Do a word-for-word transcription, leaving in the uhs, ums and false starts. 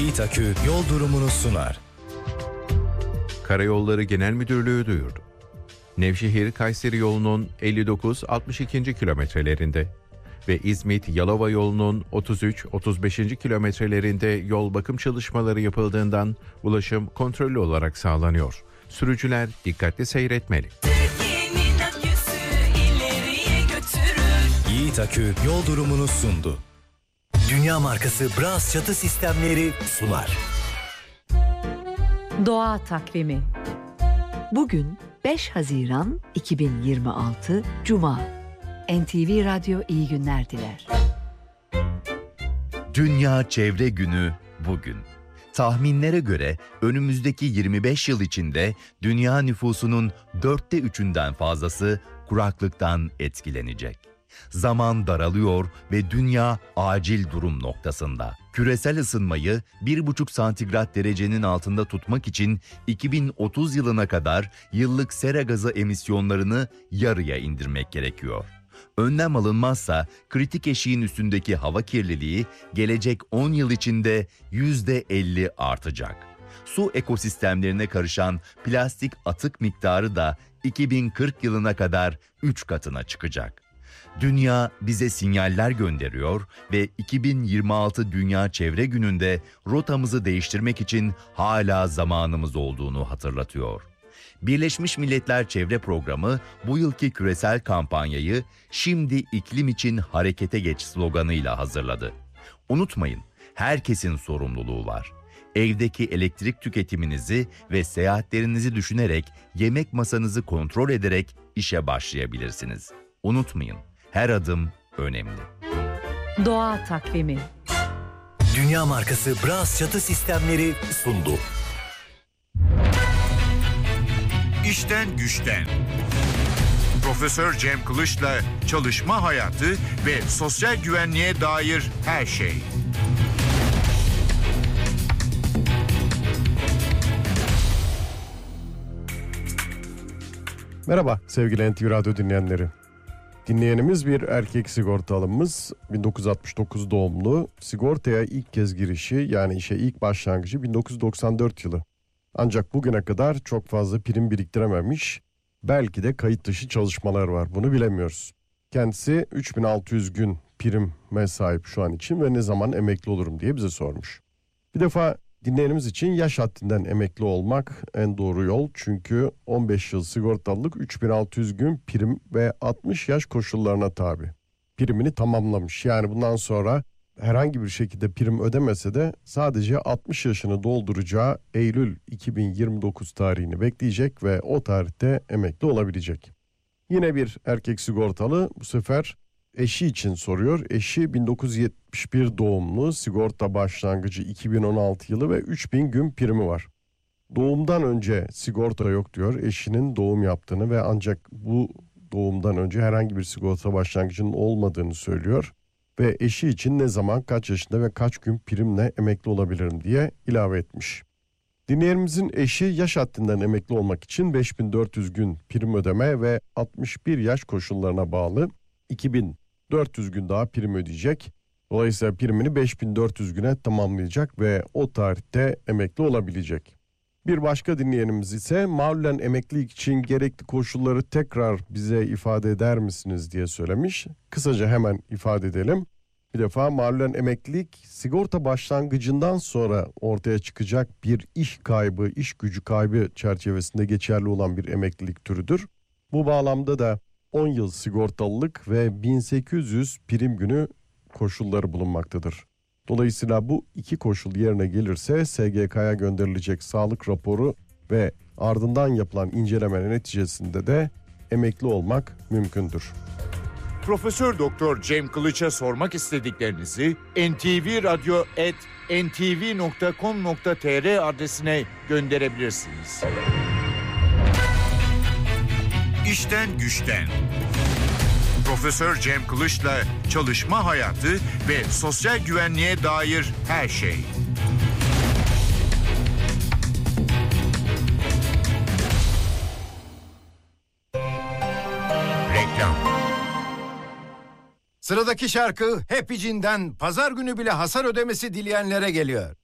Yiğit Akü yol durumunu sunar. Karayolları Genel Müdürlüğü duyurdu. Nevşehir-Kayseri yolunun elli dokuz altmış iki kilometrelerinde ve İzmit-Yalova yolunun otuz üç otuz beş kilometrelerinde yol bakım çalışmaları yapıldığından ulaşım kontrollü olarak sağlanıyor. Sürücüler dikkatli seyretmeli. Yiğit Akü yol durumunu sundu. Dünya markası Bras çatı sistemleri sunar. Doğa takvimi. Bugün beş Haziran iki bin yirmi altı Cuma. N T V Radyo iyi günler diler. Dünya Çevre Günü bugün. Tahminlere göre önümüzdeki yirmi beş yıl içinde dünya nüfusunun dörtte üçünden fazlası kuraklıktan etkilenecek. Zaman daralıyor ve dünya acil durum noktasında. Küresel ısınmayı bir buçuk santigrat derecenin altında tutmak için iki bin otuz yılına kadar yıllık sera gazı emisyonlarını yarıya indirmek gerekiyor. Önlem alınmazsa kritik eşiğin üstündeki hava kirliliği gelecek on yıl içinde yüzde elli artacak. Su ekosistemlerine karışan plastik atık miktarı da iki bin kırk yılına kadar üç katına çıkacak. Dünya bize sinyaller gönderiyor ve iki bin yirmi altı Dünya Çevre Günü'nde rotamızı değiştirmek için hala zamanımız olduğunu hatırlatıyor. Birleşmiş Milletler Çevre Programı bu yılki küresel kampanyayı "Şimdi iklim için harekete geç" sloganıyla hazırladı. Unutmayın, herkesin sorumluluğu var. Evdeki elektrik tüketiminizi ve seyahatlerinizi düşünerek, yemek masanızı kontrol ederek işe başlayabilirsiniz. Unutmayın, her adım önemli. Doğa takvimi. Dünya markası Bras çatı sistemleri sundu. İşten güçten. Profesör Cem Kılıç'la çalışma hayatı ve sosyal güvenliğe dair her şey. Merhaba sevgili N T V Radyo dinleyenleri. Dinleyenimiz bir erkek sigortalımız, bin dokuz yüz altmış dokuz doğumlu, sigortaya ilk kez girişi yani işe ilk başlangıcı bin dokuz yüz doksan dört yılı. Ancak bugüne kadar çok fazla prim biriktirememiş, belki de kayıt dışı çalışmalar var, bunu bilemiyoruz. Kendisi üç bin altı yüz gün prime sahip şu an için ve ne zaman emekli olurum diye bize sormuş. Bir defa dinleyenimiz için yaş haddinden emekli olmak en doğru yol. Çünkü on beş yıl sigortalılık üç bin altı yüz gün prim ve altmış yaş koşullarına tabi. Primini tamamlamış. Yani bundan sonra herhangi bir şekilde prim ödemese de sadece altmış yaşını dolduracağı Eylül iki bin yirmi dokuz tarihini bekleyecek ve o tarihte emekli olabilecek. Yine bir erkek sigortalı bu sefer eşi için soruyor. Eşi bin dokuz yüz yetmiş bir doğumlu, sigorta başlangıcı iki bin on altı yılı ve üç bin gün primi var. Doğumdan önce sigorta yok diyor. Eşinin doğum yaptığını ve ancak bu doğumdan önce herhangi bir sigorta başlangıcının olmadığını söylüyor. Ve eşi için ne zaman, kaç yaşında ve kaç gün primle emekli olabilirim diye ilave etmiş. Dinleyenimizin eşi yaş haddinden emekli olmak için beş bin dört yüz gün prim ödeme ve altmış bir yaş koşullarına bağlı iki bin dört yüz gün daha prim ödeyecek. Dolayısıyla primini beş bin dört yüz güne tamamlayacak ve o tarihte emekli olabilecek. Bir başka dinleyenimiz ise malulen emeklilik için gerekli koşulları tekrar bize ifade eder misiniz diye söylemiş. Kısaca hemen ifade edelim. Bir defa malulen emeklilik sigorta başlangıcından sonra ortaya çıkacak bir iş kaybı, iş gücü kaybı çerçevesinde geçerli olan bir emeklilik türüdür. Bu bağlamda da on yıl sigortalılık ve bin sekiz yüz prim günü koşulları bulunmaktadır. Dolayısıyla bu iki koşul yerine gelirse S G K'ya gönderilecek sağlık raporu ve ardından yapılan incelemenin neticesinde de emekli olmak mümkündür. Profesör Doktor Cem Kılıç'a sormak istediklerinizi en te ve radyo at en te ve nokta com nokta te er adresine gönderebilirsiniz. İşten güçten. Profesör Cem Kılıç'la çalışma hayatı ve sosyal güvenliğe dair her şey. Reklam. Sıradaki şarkı Happy Jean'den pazar günü bile hasar ödemesi dileyenlere geliyor.